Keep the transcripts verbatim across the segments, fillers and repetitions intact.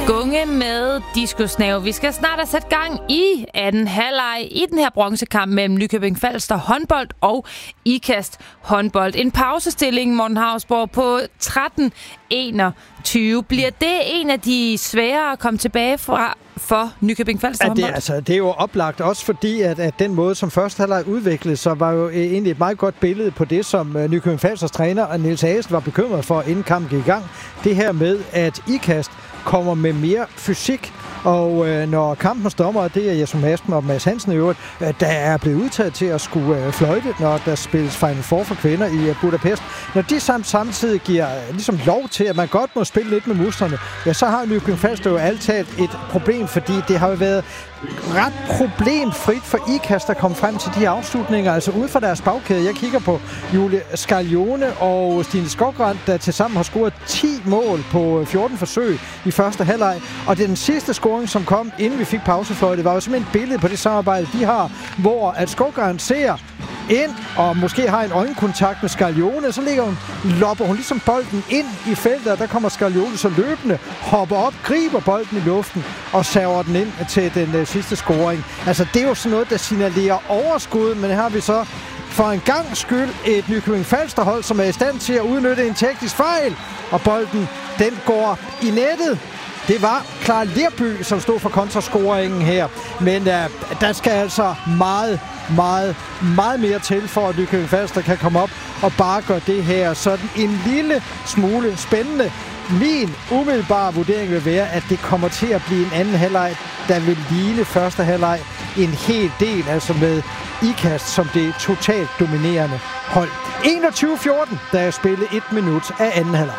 Gunge med diskusnave. Vi skal snart have sat gang i anden halvleg i den her bronzekamp mellem Nykøbing Falster håndbold og Ikast håndbold. En pausestilling, Morten Hausborg, på tretten enogtyve. Bliver det en af de svære at komme tilbage fra for Nykøbing Falster håndbold? Ja, det, altså, det er jo oplagt også fordi, at, at den måde, som første halvleg udviklede sig, var jo egentlig et meget godt billede på det, som Nykøbing Falsters træner Niels Hagen var bekymret for, inden kampen gik i gang. Det her med, at Ikast kommer med mere fysik, og øh, når kampens dommer, det er Jesper Madsen og Mads Hansen i øvrigt, øh, der er blevet udtaget til at skulle øh, fløjte, når der spilles Final Four for kvinder i øh, Budapest. Når de samt, samtidig giver øh, ligesom lov til, at man godt må spille lidt med musklerne, ja, så har Nykøbing Falster jo altid et problem, fordi det har jo været ret problemfrit for Ikast at komme frem til de afslutninger, altså ude fra deres bagkæde. Jeg kigger på Julie Scaglione og Stine Skogrand, der tilsammen har scoret ti mål på fjorten forsøg i første halvleg, og det er den sidste scoring, som kom, inden vi fik pausefløjte. Det var jo simpelthen et billede på det samarbejde, de har, hvor at Skogrand ser ind, og måske har en øjenkontakt med Scaglione, så ligger hun, lopper hun ligesom bolden ind i feltet, og der kommer Scaglione så løbende, hopper op, griber bolden i luften, og server den ind til den uh, sidste scoring. Altså, det er jo sådan noget, der signalerer overskud, men her har vi så for en gang skyld et Nykøbing Falster hold, som er i stand til at udnytte en teknisk fejl, og bolden, den går i nettet. Det var Clara Lerby, som stod for kontrascoringen her. Men uh, der skal altså meget, meget, meget mere til, for at Nykøbing Falster kan komme op og bare gøre det her sådan en lille smule spændende. Min umiddelbare vurdering vil være, at det kommer til at blive en anden halvleg, der vil ligne første halvleg en hel del, altså med Ikast som det totalt dominerende hold. enogtyve fjorten, der er spillet et minut af anden halvleg.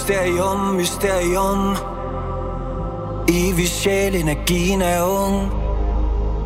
Mysterium, mysterium. Evig sjæl, energien er ung.